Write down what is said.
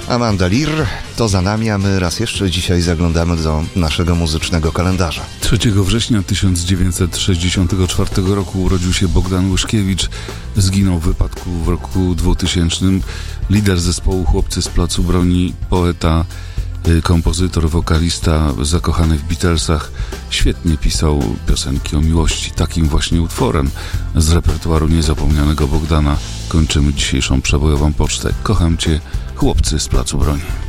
Amanda Lear to za nami, a my raz jeszcze dzisiaj zaglądamy do naszego muzycznego kalendarza. 3 września 1964 roku urodził się Bogdan Łyszkiewicz. Zginął w wypadku w roku 2000. Lider zespołu Chłopcy z Placu Broni, poeta, kompozytor, wokalista, zakochany w Beatlesach. Świetnie pisał piosenki o miłości. Takim właśnie utworem z repertuaru niezapomnianego Bogdana kończymy dzisiejszą przebojową pocztę. Kocham Cię, Chłopcy z Placu Broni.